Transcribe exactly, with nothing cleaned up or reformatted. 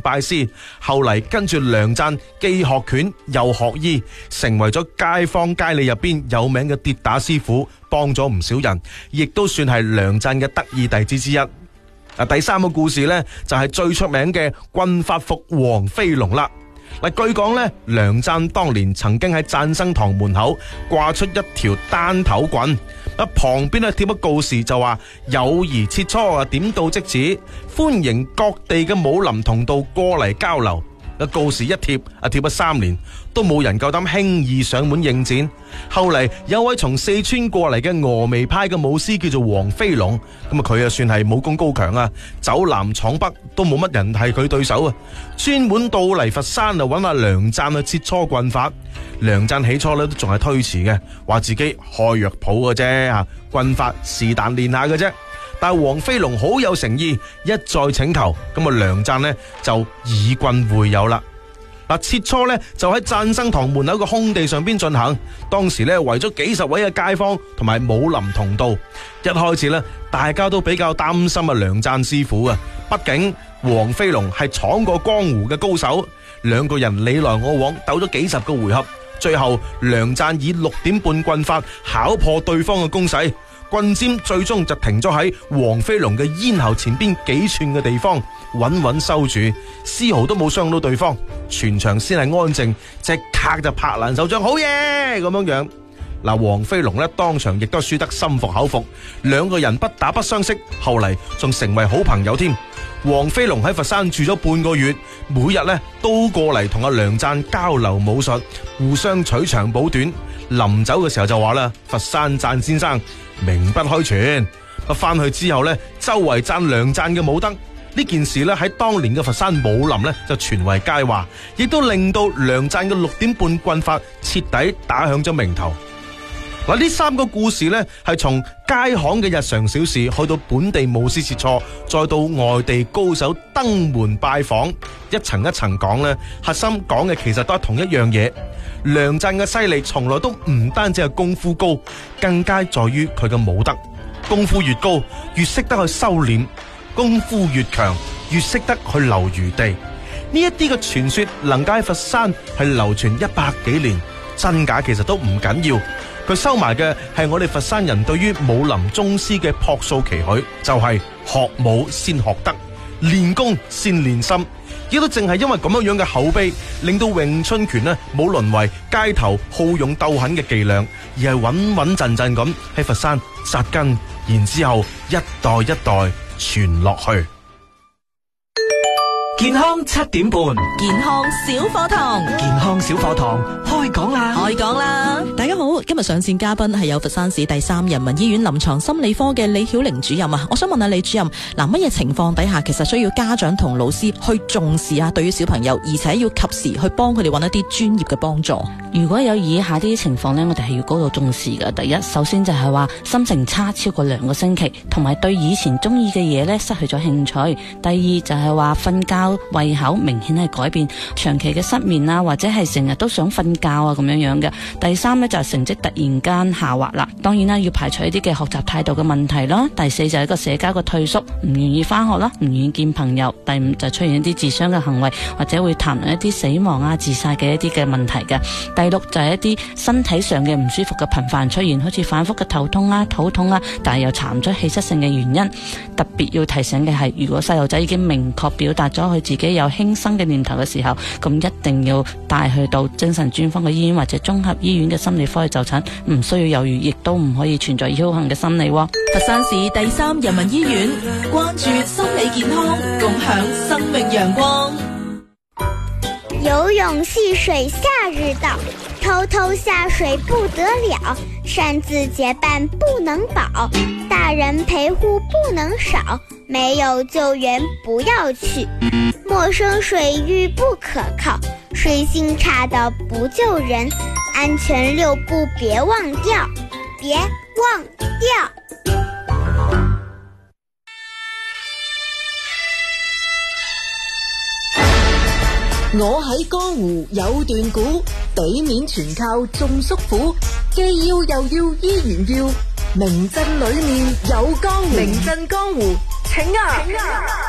拜師，後嚟跟住梁贊既學拳又學醫，成為咗街坊街里入邊有名嘅跌打師傅，幫咗唔少人，亦都算係梁贊嘅得意弟子之一。第三個故事呢，就係最出名嘅棍法服黃飛龍啦。嗱，據講咧，梁贊當年曾經喺贊生堂門口掛出一條單頭棍，啊旁邊咧貼咗告示就話友誼切磋啊，點到即止，歡迎各地嘅武林同道過嚟交流。個告示一貼啊，貼咗三年都冇人夠膽輕易上門應戰。後嚟有位從四川過嚟嘅峨眉派嘅武師叫做黃飛龍，咁啊佢啊算係武功高強啊，走南闖北都冇乜人係佢對手啊，專門到嚟佛山啊揾阿梁贊去切磋棍法。梁贊起初咧都仲係推辭嘅，話自己開藥鋪嘅啫吓，棍法是但練下嘅啫。但係黃飛龍好有誠意，一再請求，咁啊梁贊呢就以棍會友啦。嗱，切磋呢就喺贊生堂門口個空地上邊進行，當時呢圍咗幾十位嘅街坊同埋武林同道。一開始呢大家都比較擔心啊梁贊師傅啊，畢竟黃飛龍係闖過江湖嘅高手，兩個人你來我往鬥咗幾十個回合，最後梁贊以六點半棍法考破對方嘅攻勢，棍尖最終就停咗喺黃飛龍嘅咽喉前邊幾寸嘅地方，穩穩收住，絲毫都冇傷到對方，全場先係安靜，即刻就拍爛手掌，好嘢咁樣樣。嗱，黃飛龍呢當場亦都輸得心服口服，兩個人不打不相識，後嚟仲成為好朋友添。黃飛龍喺佛山住咗半個月，每日呢都過嚟同阿梁贊交流武術，互相取長補短。臨走嘅時候就話啦，佛山贊先生名不虛傳。翻去之後呢，周圍讚梁贊嘅武德，呢件事呢喺當年嘅佛山武林呢就傳為佳話，亦都令到梁贊嘅六點半棍法徹底打響咗名頭。嗱，呢三個故事呢係從街巷嘅日常小事，去到本地武師切磋，再到外地高手登門拜訪，一層一層講呢，核心講嘅其實都係同一樣嘢。梁贊嘅犀利從來都唔單止係功夫高，更加在於佢嘅武德。功夫越高，越識得去收斂；功夫越強，越識得去留餘地。呢一啲嘅傳說能夠喺佛山係流傳一百幾年，真假其實都唔緊要。佢收埋嘅係我哋佛山人對於武林宗師嘅樸素期許，就係學武先學德，練功先練心。亦都正係因為咁樣樣嘅口碑，令到詠春拳呢冇淪為街頭好勇鬥狠嘅伎倆，而係穩穩陣陣咁喺佛山紮根，然之後一代一代傳落去。 健康七點半， 健康小課堂， 健康小課堂開講啦， 開講啦！大家好，今日上線嘉賓係有佛山市第三人民醫院臨床心理科嘅李曉玲主任啊。我想問下李主任，嗱，乜嘢情況底下其實需要家長同老師去重視啊？對於小朋友，而且要及時去幫佢哋揾一啲專業嘅幫助。 如果有以下啲情況呢，我哋係要高度重視嘅。第一，首先就係話心情差超過兩個星期，同埋對以前中意嘅嘢呢失去咗興趣。第二就係話瞓覺胃口明顯係改變，長期嘅失眠啊，或者係成日都想瞓覺啊咁樣樣嘅。第三呢，就係成績突然間下滑啦，當然啦，要排除一啲嘅學習態度嘅問題啦。第四就係一個社交嘅退縮，唔願意翻學啦，唔願意見朋友。第五就出現一啲自傷嘅行為，或者會談論一啲死亡啊、自殺嘅一啲嘅問題嘅。第六就係一啲身體上嘅唔舒服嘅頻繁出現，好似反覆嘅頭痛啊、肚痛啊，但係又查唔出氣質性嘅原因。特別要提醒嘅係，如果細路仔已經明確表達咗佢自己有輕生嘅念頭嘅時候，咁一定要帶去到精神專科嘅醫院或者綜合醫院嘅心理科去就診，唔需要猶豫，亦都唔可以存在僥倖嘅心理。佛山市第三人民醫院關注心理健康，共享生命陽光。 游泳戏水夏日到，偷偷下水不得了，擅自结伴不能保，大人陪护不能少，没有救援不要去，陌生水域不可靠，水性差的不救人，安全六步别忘掉，别忘掉。 我喺江湖有段古，地面全靠種叔父，既要又要依然要，名震裏面有江湖，名震江湖，請啊！請啊